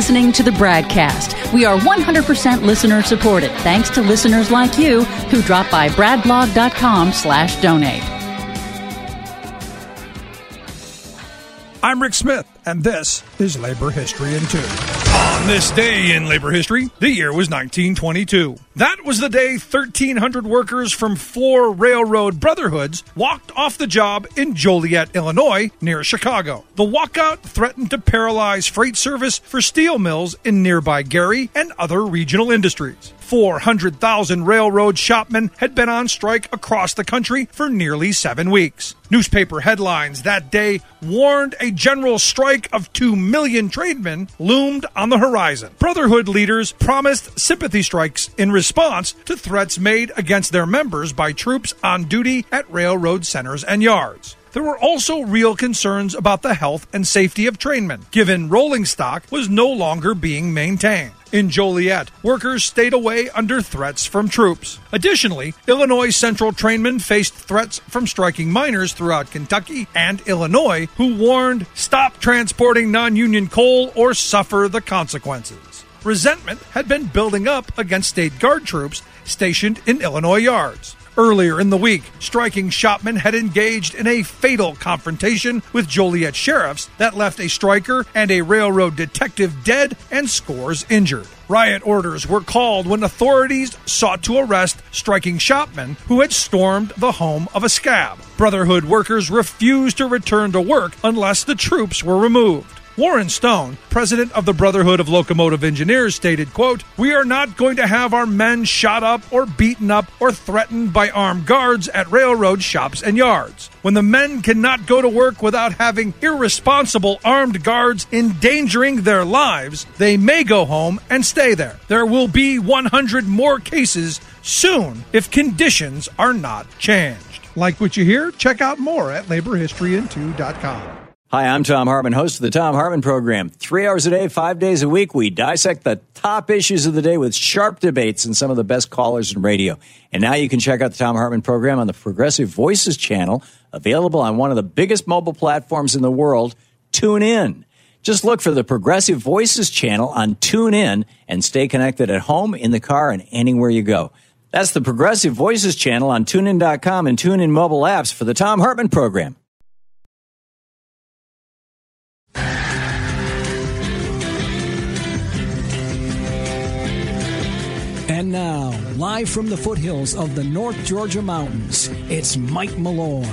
listening to the Bradcast. We are 100% listener supported, thanks to listeners like you who drop by bradblog.com/donate. I'm Rick Smith, and this is Labor History in 2. On this day in labor history, the year was 1922. That was the day 1,300 workers from 4 railroad brotherhoods walked off the job in Joliet, Illinois, near Chicago. The walkout threatened to paralyze freight service for steel mills in nearby Gary and other regional industries. 400,000 railroad shopmen had been on strike across the country for nearly 7 weeks. Newspaper headlines that day warned a general strike of 2 million trademen loomed on the horizon. Brotherhood leaders promised sympathy strikes in response to threats made against their members by troops on duty at railroad centers and yards. There were also real concerns about the health and safety of trainmen, given rolling stock was no longer being maintained. In Joliet, workers stayed away under threats from troops. Additionally, Illinois Central trainmen faced threats from striking miners throughout Kentucky and Illinois, who warned, "Stop transporting non-union coal or suffer the consequences." Resentment had been building up against state guard troops stationed in Illinois yards. Earlier in the week, striking shopmen had engaged in a fatal confrontation with Joliet sheriffs that left a striker and a railroad detective dead and scores injured. Riot orders were called when authorities sought to arrest striking shopmen who had stormed the home of a scab. Brotherhood workers refused to return to work unless the troops were removed. Warren Stone, president of the Brotherhood of Locomotive Engineers, stated, quote, "We are not going to have our men shot up or beaten up or threatened by armed guards at railroad shops and yards. When the men cannot go to work without having irresponsible armed guards endangering their lives, they may go home and stay there. There will be 100 more cases soon if conditions are not changed." Like what you hear? Check out more at laborhistoryin2.com. Hi, I'm Tom Hartman, host of the Tom Hartman Program. 3 hours a day, 5 days a week, we dissect the top issues of the day with sharp debates and some of the best callers in radio. And now you can check out the Tom Hartman Program on the Progressive Voices channel, available on one of the biggest mobile platforms in the world, TuneIn. Just look for the Progressive Voices channel on TuneIn and stay connected at home, in the car, and anywhere you go. That's the Progressive Voices channel on TuneIn.com and TuneIn mobile apps for the Tom Hartman Program. And now, live from the foothills of the North Georgia mountains, it's Mike Malloy.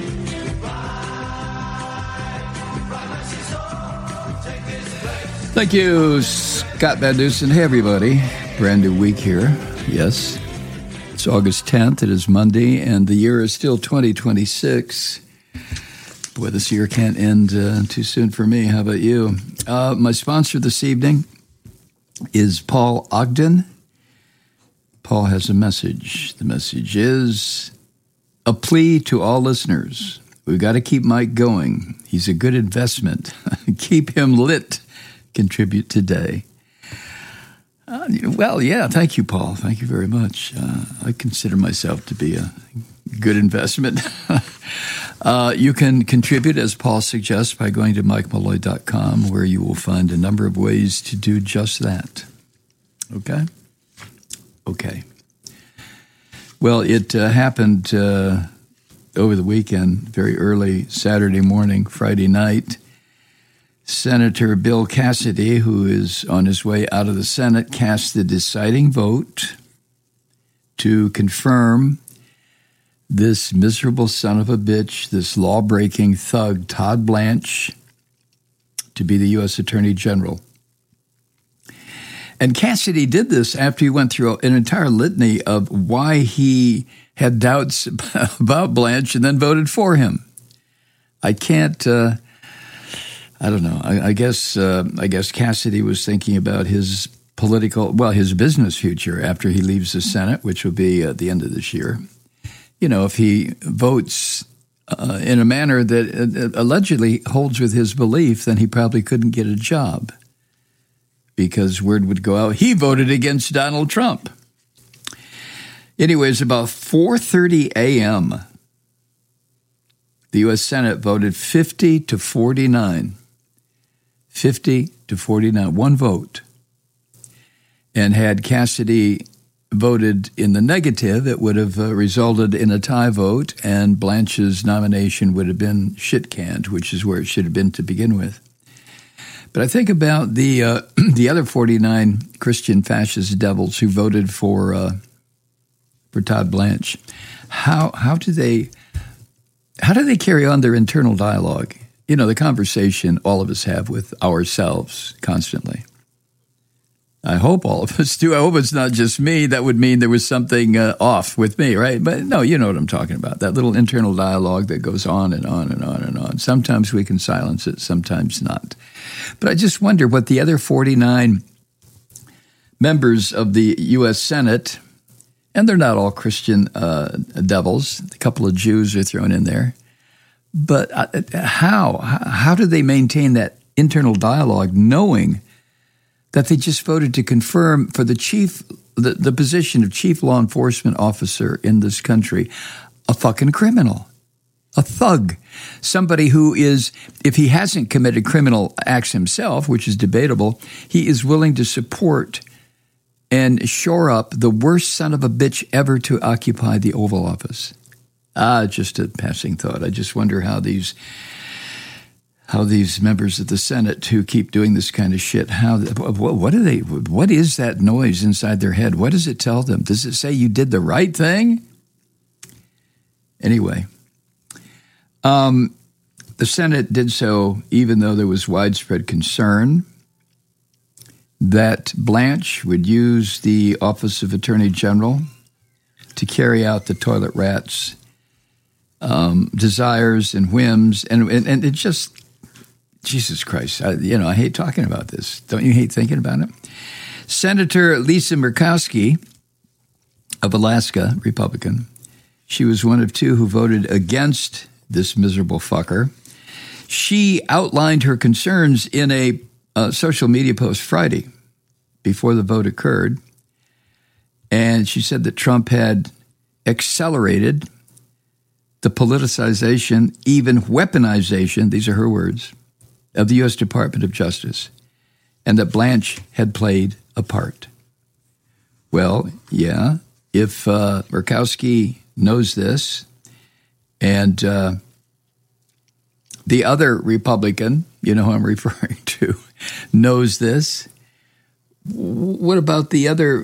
Thank you, Scott Van Dusen. Hey, everybody. Brand new week here. Yes, it's August 10th. It is Monday, and the year is still 2026. Boy, this year can't end too soon for me. How about you? My sponsor this evening is Paul Ogden. Paul has a message. The message is a plea to all listeners. We've got to keep Mike going. He's a good investment. Keep him lit. Contribute today. Well, yeah, thank you, Paul. Thank you very much. I consider myself to be a good investment. You can contribute, as Paul suggests, by going to MikeMalloy.com, where you will find a number of ways to do just that. Okay? Okay. Well, it happened over the weekend, very early Saturday morning, Friday night. Senator Bill Cassidy, who is on his way out of the Senate, cast the deciding vote to confirm this miserable son of a bitch, this law-breaking thug, Todd Blanche, to be the U.S. Attorney General. And Cassidy did this after he went through an entire litany of why he had doubts about Blanche and then voted for him. I can't, I don't know. I guess Cassidy was thinking about his his business future after he leaves the Senate, which will be at the end of this year. You know, if he votes in a manner that allegedly holds with his belief, then he probably couldn't get a job, because word would go out, he voted against Donald Trump. Anyways, about 4:30 a.m., the U.S. Senate voted 50 to 49 50 to 49, one vote. And had Cassidy voted in the negative, it would have resulted in a tie vote, and Blanche's nomination would have been shit-canned, which is where it should have been to begin with. But I think about the other 49 Christian fascist devils who voted for Todd Blanche. How do they carry on their internal dialogue? You know, the conversation all of us have with ourselves constantly. I hope all of us do. I hope it's not just me. That would mean there was something off with me, right? But no, you know what I'm talking about. That little internal dialogue that goes on and on and on and on. Sometimes we can silence it, sometimes not. But I just wonder what the other 49 members of the U.S. Senate, and they're not all Christian devils, a couple of Jews are thrown in there, but how do they maintain that internal dialogue knowing that they just voted to confirm for the position of chief law enforcement officer in this country a fucking criminal, a thug, somebody who is, if he hasn't committed criminal acts himself, which is debatable, he is willing to support and shore up the worst son of a bitch ever to occupy the Oval Office. Just a passing thought. I just wonder how these members of the Senate who keep doing this kind of shit, what is that noise inside their head? What does it tell them? Does it say you did the right thing? Anyway, the Senate did so even though there was widespread concern that Blanche would use the Office of Attorney General to carry out the toilet rat's desires and whims, and it just, Jesus Christ, I hate talking about this. Don't you hate thinking about it? Senator Lisa Murkowski of Alaska, Republican, she was one of two who voted against this miserable fucker. She outlined her concerns in a social media post Friday before the vote occurred, and she said that Trump had accelerated the politicization, even weaponization, these are her words, of the U.S. Department of Justice, and that Blanche had played a part. Well, yeah, if Murkowski knows this, and the other Republican, you know who I'm referring to, knows this, what about the other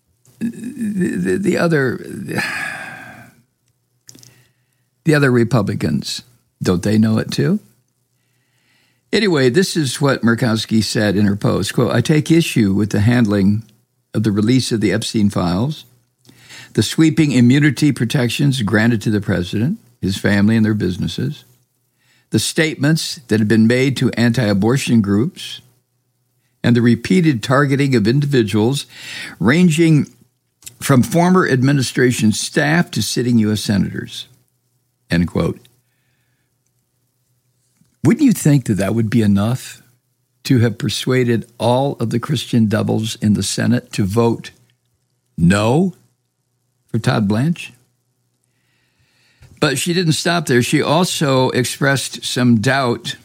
Republicans? Don't they know it too? Anyway, this is what Murkowski said in her post, quote, I take issue with the handling of the release of the Epstein files, the sweeping immunity protections granted to the president, his family, and their businesses, the statements that have been made to anti-abortion groups, and the repeated targeting of individuals ranging from former administration staff to sitting U.S. senators, end quote. Wouldn't you think that that would be enough to have persuaded all of the Christian devils in the Senate to vote no for Todd Blanche? But she didn't stop there. She also expressed some doubt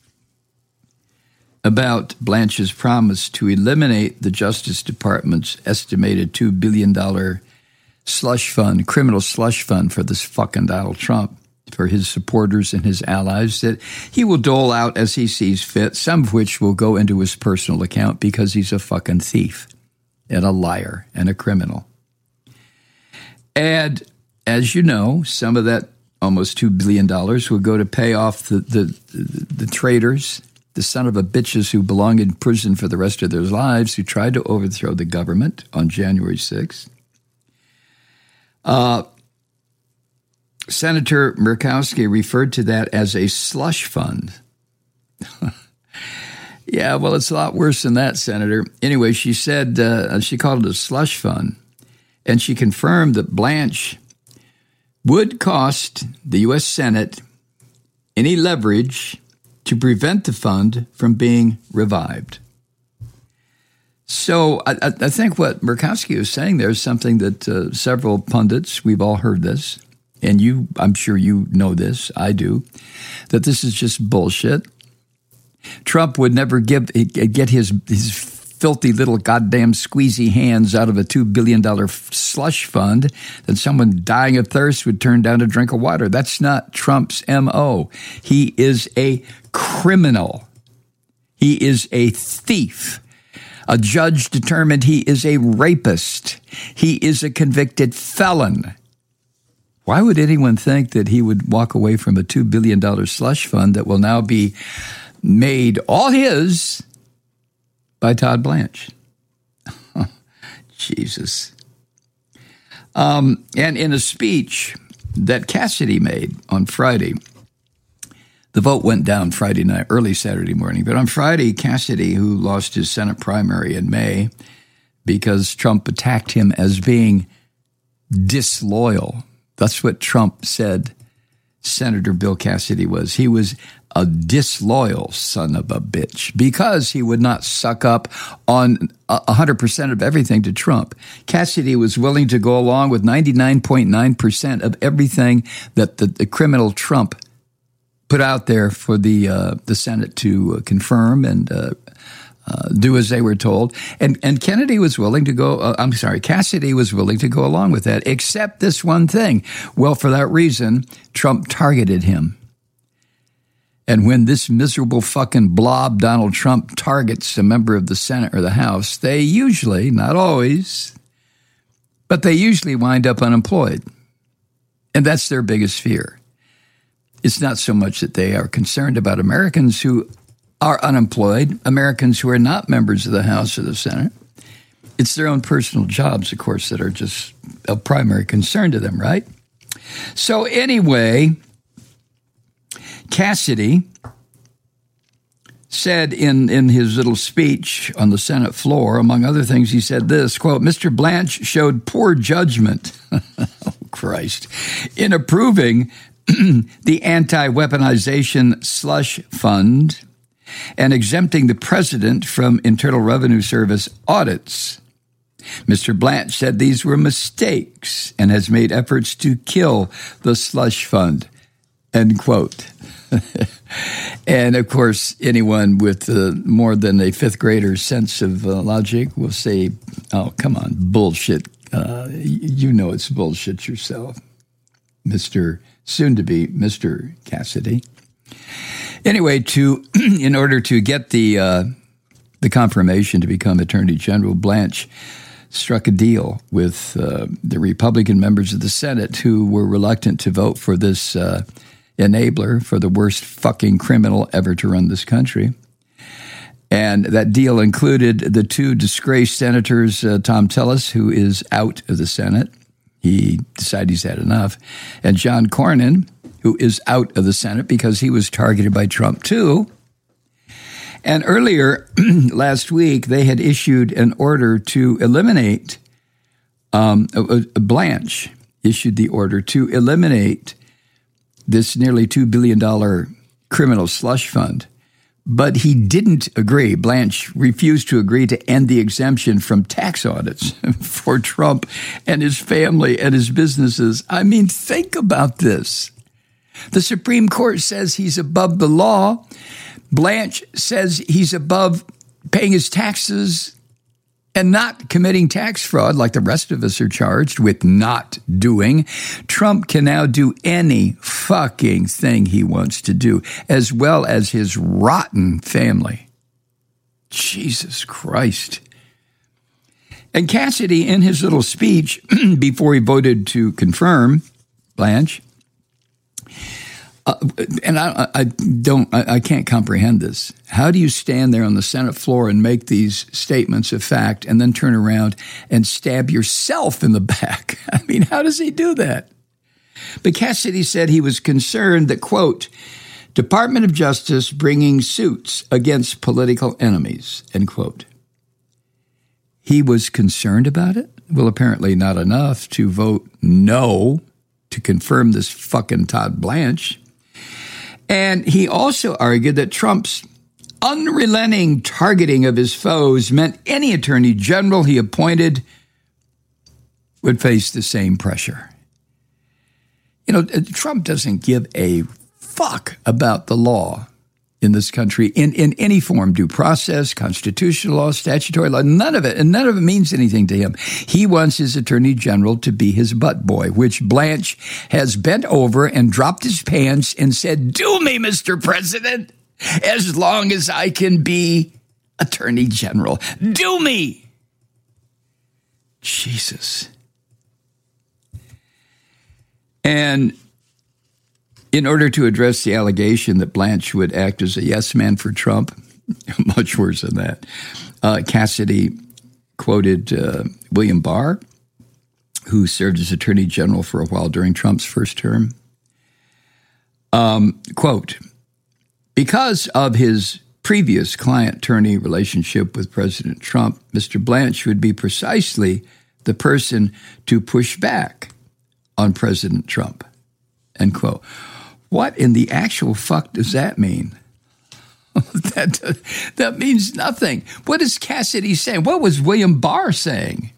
about Blanche's promise to eliminate the Justice Department's estimated $2 billion slush fund, criminal slush fund for this fucking Donald Trump, for his supporters and his allies, that he will dole out as he sees fit, some of which will go into his personal account because he's a fucking thief and a liar and a criminal. And as you know, some of that almost $2 billion will go to pay off the traitors, the son of a bitches who belong in prison for the rest of their lives, who tried to overthrow the government on January 6th. Senator Murkowski referred to that as a slush fund. Yeah, well, it's a lot worse than that, Senator. Anyway, she said, she called it a slush fund, and she confirmed that Blanche would cost the U.S. Senate any leverage to prevent the fund from being revived. So I think what Murkowski was saying there is something that several pundits, we've all heard this, and you, I'm sure you know this, I do, that this is just bullshit. Trump would never get his filthy little goddamn squeezy hands out of a $2 billion slush fund, then someone dying of thirst would turn down a drink of water. That's not Trump's M.O. He is a criminal. He is a thief. A judge determined he is a rapist. He is a convicted felon. Why would anyone think that he would walk away from a $2 billion slush fund that will now be made all his by Todd Blanche? Jesus. And in a speech that Cassidy made on Friday, the vote went down Friday night, early Saturday morning. But on Friday, Cassidy, who lost his Senate primary in May because Trump attacked him as being disloyal. That's what Trump said Senator Bill Cassidy was. He was a disloyal son of a bitch because he would not suck up on 100% of everything to Trump. Cassidy was willing to go along with 99.9% of everything that the criminal Trump put out there for the Senate to confirm and do as they were told. And Kennedy was willing to go, Cassidy was willing to go along with that, except this one thing. Well, for that reason, Trump targeted him. And when this miserable fucking blob, Donald Trump, targets a member of the Senate or the House, they usually, not always, but they usually wind up unemployed. And that's their biggest fear. It's not so much that they are concerned about Americans who are unemployed, Americans who are not members of the House or the Senate. It's their own personal jobs, of course, that are just a primary concern to them, right? So anyway, Cassidy said in his little speech on the Senate floor, among other things, he said this, quote, Mr. Blanche showed poor judgment, oh Christ, in approving the anti-weaponization slush fund and exempting the president from Internal Revenue Service audits. Mr. Blanche said these were mistakes and has made efforts to kill the slush fund, end quote. And, of course, anyone with more than a fifth grader's sense of logic will say, oh, come on, bullshit. You know it's bullshit yourself, soon-to-be Mr. Cassidy. Anyway, in order to get the confirmation to become Attorney General, Blanche struck a deal with the Republican members of the Senate who were reluctant to vote for this enabler for the worst fucking criminal ever to run this country. And that deal included the two disgraced senators, Tom Tillis, who is out of the Senate. He decided he's had enough. And John Cornyn, who is out of the Senate because he was targeted by Trump too. And earlier last week, they had issued an order to eliminate, Blanche issued the order to eliminate this nearly $2 billion criminal slush fund. But he didn't agree. Blanche refused to agree to end the exemption from tax audits for Trump and his family and his businesses. I mean, think about this. The Supreme Court says he's above the law. Blanche says he's above paying his taxes and not committing tax fraud like the rest of us are charged with not doing. Trump can now do any fucking thing he wants to do, as well as his rotten family. Jesus Christ. And Cassidy, in his little speech before he voted to confirm Blanche, and I can't comprehend this. How do you stand there on the Senate floor and make these statements of fact and then turn around and stab yourself in the back? I mean, how does he do that? But Cassidy said he was concerned that, quote, Department of Justice bringing suits against political enemies, end quote. He was concerned about it? Well, apparently not enough to vote no to confirm this fucking Todd Blanche. And he also argued that Trump's unrelenting targeting of his foes meant any attorney general he appointed would face the same pressure. You know, Trump doesn't give a fuck about the law. in this country in any form, due process, constitutional law, statutory law, none of it means anything to him. He wants his attorney general to be his butt boy, which Blanche has bent over and dropped his pants and said, "Do me, Mr. President, as long as I can be attorney general. Do me." Jesus. And in order to address the allegation that Blanche would act as a yes man for Trump, much worse than that, Cassidy quoted William Barr, who served as Attorney General for a while during Trump's first term. Quote, "Because of his previous client-attorney relationship with President Trump, Mr. Blanche would be precisely the person to push back on President Trump." End quote. What in the actual fuck does that mean? That means nothing. What is Cassidy saying? What was William Barr saying?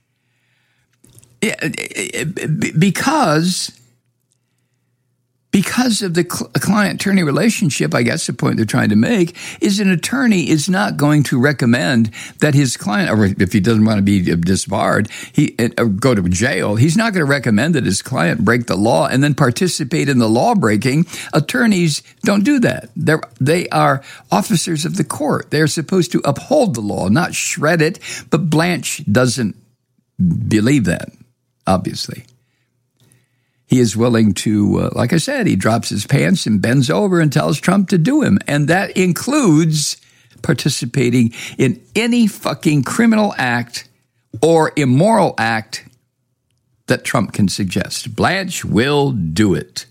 Because of the client-attorney relationship, I guess the point they're trying to make is an attorney is not going to recommend that his client, or if he doesn't want to be disbarred, or go to jail, he's not going to recommend that his client break the law and then participate in the law breaking. Attorneys don't do that. They are officers of the court. They're supposed to uphold the law, not shred it. But Blanche doesn't believe that, obviously. He is willing to, like I said, he drops his pants and bends over and tells Trump to do him. And that includes participating in any fucking criminal act or immoral act that Trump can suggest. Blanche will do it.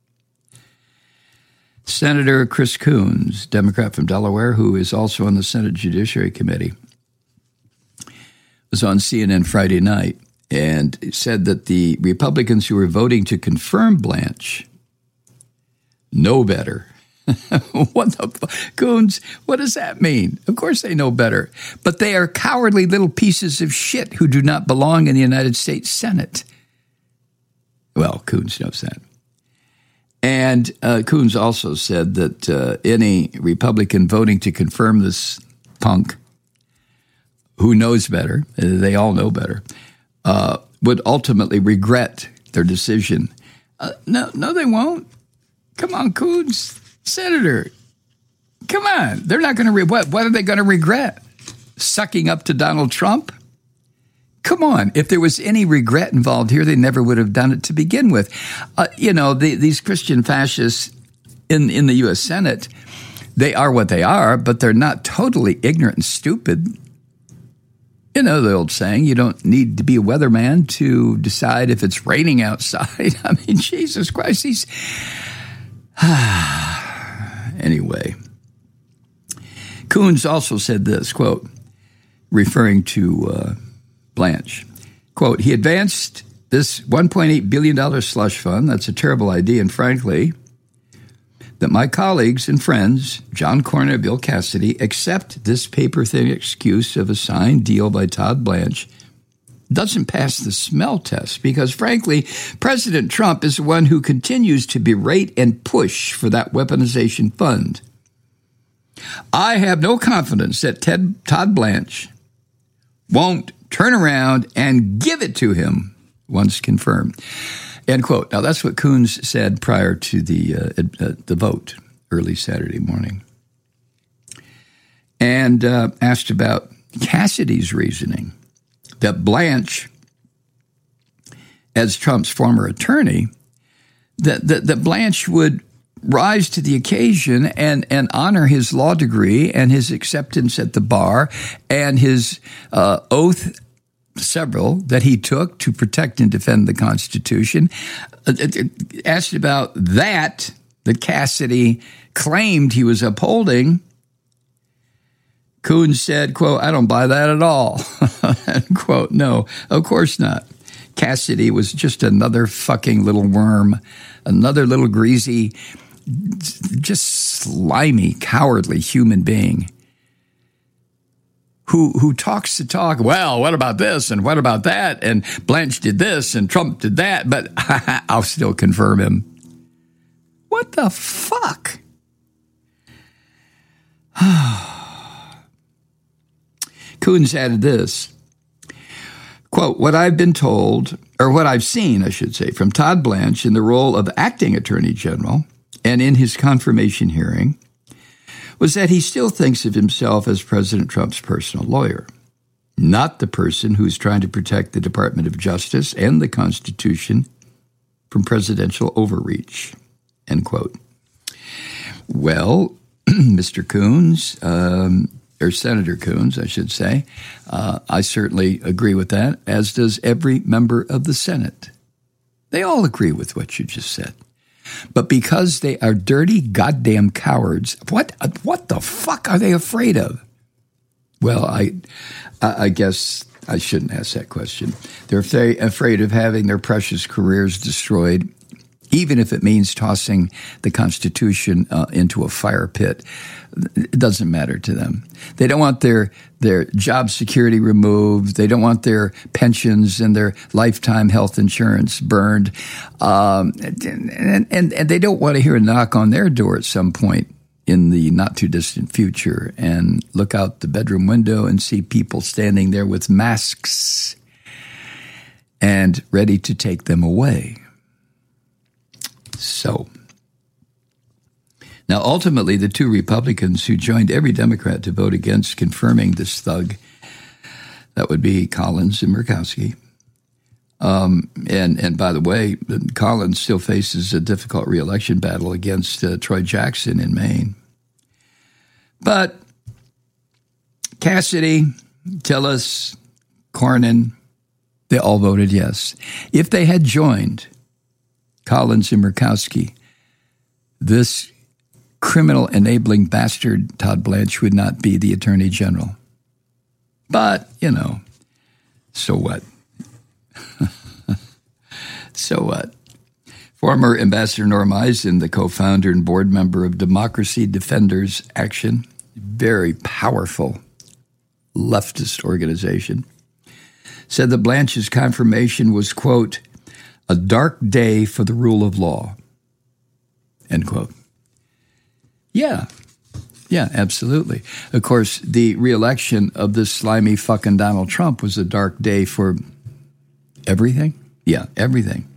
Senator Chris Coons, Democrat from Delaware, who is also on the Senate Judiciary Committee, was on CNN Friday night and said that the Republicans who were voting to confirm Blanche know better. What the Coons, what does that mean? Of course they know better. But they are cowardly little pieces of shit who do not belong in the United States Senate. Well, Coons knows that. And Coons also said that any Republican voting to confirm this punk, who knows better, they all know better, would ultimately regret their decision. No, they won't. Come on, Coons, Senator. Come on. They're not going to what are they going to regret? Sucking up to Donald Trump? Come on. If there was any regret involved here, they never would have done it to begin with. These Christian fascists in the U.S. Senate, they are what they are, but they're not totally ignorant and stupid. You know the old saying, you don't need to be a weatherman to decide if it's raining outside. I mean, Jesus Christ, Anyway, Coons also said this, quote, referring to Blanche, quote, "He advanced this $1.8 billion slush fund. That's a terrible idea, and frankly, that my colleagues and friends, John Cornyn and Bill Cassidy, accept this paper-thin excuse of a signed deal by Todd Blanche doesn't pass the smell test because, frankly, President Trump is the one who continues to berate and push for that weaponization fund. I have no confidence that Todd Blanche won't turn around and give it to him once confirmed." End quote. Now, that's what Coons said prior to the vote early Saturday morning. And asked about Cassidy's reasoning that Blanche, as Trump's former attorney, that Blanche would rise to the occasion and honor his law degree and his acceptance at the bar and his oath, several, that he took to protect and defend the Constitution. Asked about that Cassidy claimed he was upholding, Coons said, quote, "I don't buy that at all." End quote. No, of course not. Cassidy was just another fucking little worm, another little greasy, just slimy, cowardly human being who talks the talk. Well, what about this and what about that? And Blanche did this and Trump did that, but I'll still confirm him. What the fuck? Coons added this, quote, what I've been told, or what I've seen, I should say, from Todd Blanche in the role of acting Attorney General and in his confirmation hearing was that he still thinks of himself as President Trump's personal lawyer, not the person who's trying to protect the Department of Justice and the Constitution from presidential overreach, end quote. Well, Mr. Coons, or Senator Coons, I should say, I certainly agree with that, as does every member of the Senate. They all agree with what you just said. But because they are dirty goddamn cowards, what the fuck are they afraid of? Well, I guess I shouldn't ask that question. They're afraid of having their precious careers destroyed, even if it means tossing the Constitution into a fire pit. It doesn't matter to them. They don't want their job security removed. They don't want their pensions and their lifetime health insurance burned. And they don't want to hear a knock on their door at some point in the not-too-distant future and look out the bedroom window and see people standing there with masks and ready to take them away. So, now ultimately the two Republicans who joined every Democrat to vote against confirming this thug, that would be Collins and Murkowski. And by the way, Collins still faces a difficult re-election battle against Troy Jackson in Maine. But Cassidy, Tillis, Cornyn, they all voted yes. If they had joined Collins and Murkowski, this criminal enabling bastard Todd Blanche would not be the Attorney General. But, so what? So what? Former Ambassador Norm Eisen, the co-founder and board member of Democracy Defenders Action, very powerful leftist organization, said that Blanche's confirmation was, quote, a dark day for the rule of law, end quote. Yeah, absolutely. Of course, the re-election of this slimy fucking Donald Trump was a dark day for everything. Yeah, everything.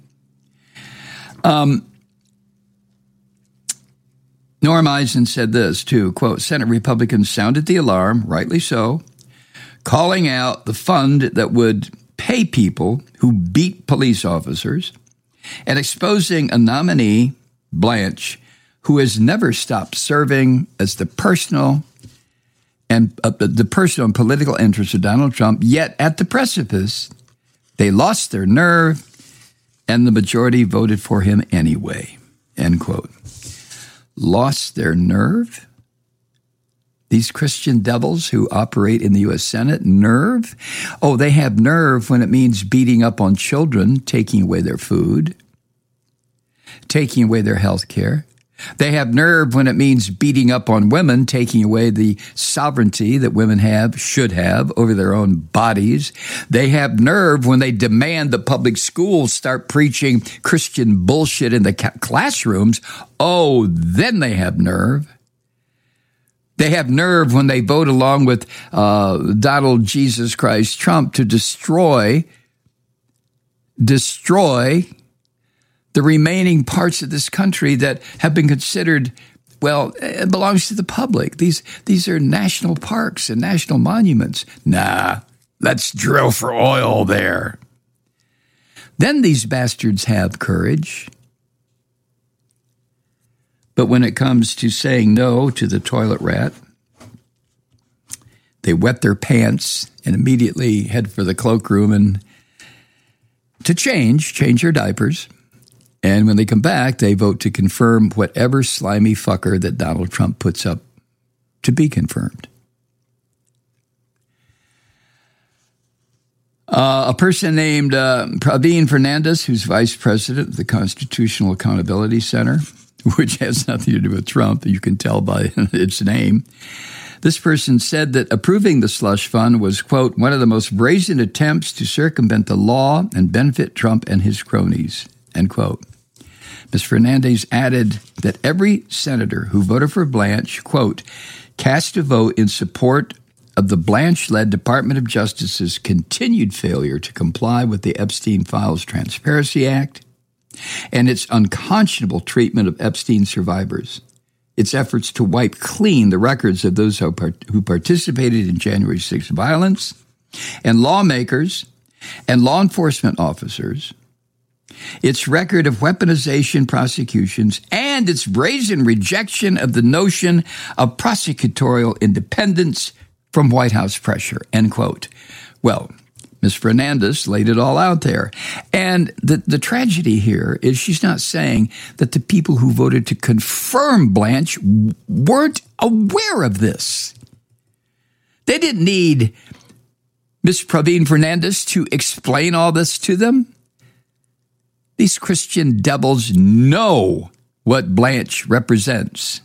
Norm Eisen said this, too, quote, Senate Republicans sounded the alarm, rightly so, calling out the fund that would pay people who beat police officers and exposing a nominee, Blanche, who has never stopped serving as the personal and political interests of Donald Trump, yet at the precipice, they lost their nerve, and the majority voted for him anyway, end quote. Lost their nerve? These Christian devils who operate in the U.S. Senate, nerve? Oh, they have nerve when it means beating up on children, taking away their food, taking away their health care. They have nerve when it means beating up on women, taking away the sovereignty that women should have over their own bodies. They have nerve when they demand that public schools start preaching Christian bullshit in the classrooms. Oh, then they have nerve. They have nerve when they vote along with Donald Jesus Christ Trump to destroy the remaining parts of this country that have been considered, well, it belongs to the public. These are national parks and national monuments. Nah, let's drill for oil there. Then these bastards have courage. But when it comes to saying no to the toilet rat, they wet their pants and immediately head for the cloakroom and to change their diapers. And when they come back, they vote to confirm whatever slimy fucker that Donald Trump puts up to be confirmed. A person named Praveen Fernandez, who's vice president of the Constitutional Accountability Center, which has nothing to do with Trump, you can tell by its name. This person said that approving the slush fund was, quote, one of the most brazen attempts to circumvent the law and benefit Trump and his cronies, end quote. Ms. Fernandez added that every senator who voted for Blanche, quote, cast a vote in support of the Blanche-led Department of Justice's continued failure to comply with the Epstein Files Transparency Act and its unconscionable treatment of Epstein survivors, its efforts to wipe clean the records of those who participated in January 6th violence, and lawmakers and law enforcement officers, its record of weaponization prosecutions, and its brazen rejection of the notion of prosecutorial independence from White House pressure, end quote. Well, Ms. Fernandez laid it all out there. And the tragedy here is she's not saying that the people who voted to confirm Blanche weren't aware of this. They didn't need Ms. Praveen Fernandez to explain all this to them. These Christian devils know what Blanche represents.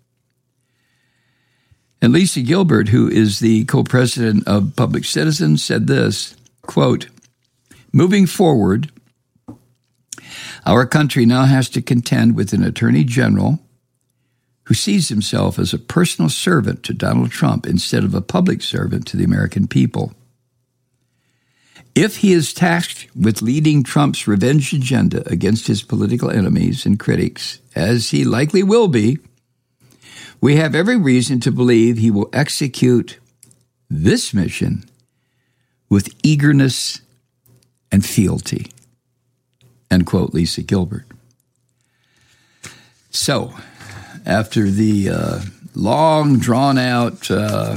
And Lisa Gilbert, who is the co-president of Public Citizen, said this, quote, "Moving forward, our country now has to contend with an attorney general who sees himself as a personal servant to Donald Trump instead of a public servant to the American people. If he is tasked with leading Trump's revenge agenda against his political enemies and critics, as he likely will be, we have every reason to believe he will execute this mission with eagerness and fealty." End quote, Lisa Gilbert. So, after the long, drawn-out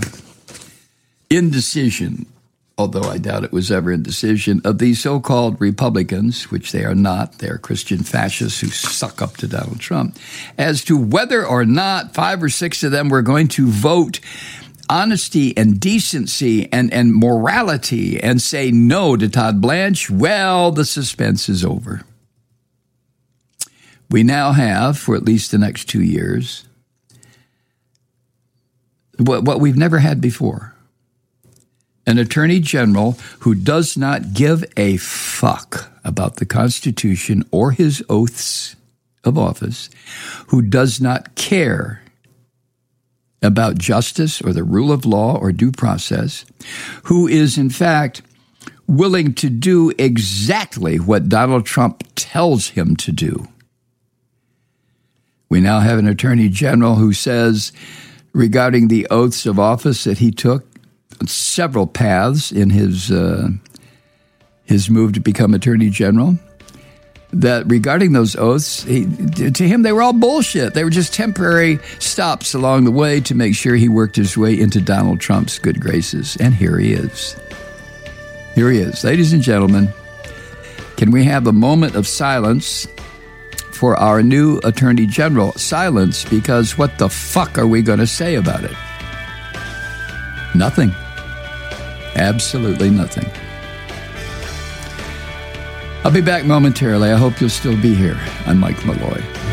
indecision, although I doubt it was ever indecision, of these so-called Republicans, which they are not, they are Christian fascists who suck up to Donald Trump, as to whether or not 5 or 6 of them were going to vote honesty and decency and morality and say no to Todd Blanche, well, the suspense is over. We now have, for at least the next 2 years, what we've never had before. An attorney general who does not give a fuck about the Constitution or his oaths of office, who does not care about justice or the rule of law or due process, who is, in fact, willing to do exactly what Donald Trump tells him to do. We now have an attorney general who says, regarding the oaths of office that he took, several paths in his move to become attorney general, that regarding those oaths, to him, they were all bullshit. They were just temporary stops along the way to make sure he worked his way into Donald Trump's good graces. And here he is. Here he is. Ladies and gentlemen, can we have a moment of silence for our new attorney general? Silence, because what the fuck are we going to say about it? Nothing. Absolutely nothing. I'll be back momentarily. I hope you'll still be here. I'm Mike Malloy.